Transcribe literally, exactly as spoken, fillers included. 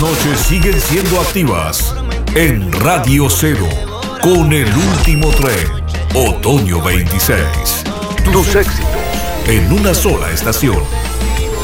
noches siguen siendo activas en Radio Cero con el último tren, Otoño veintiséis. Tus éxitos en una sola estación.